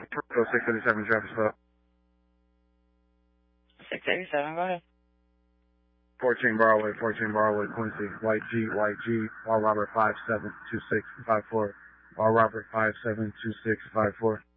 Go 687 traffic stop. 687, go ahead. 14 Broadway, Quincy. White G, All Robert 572654. All Robert 572654.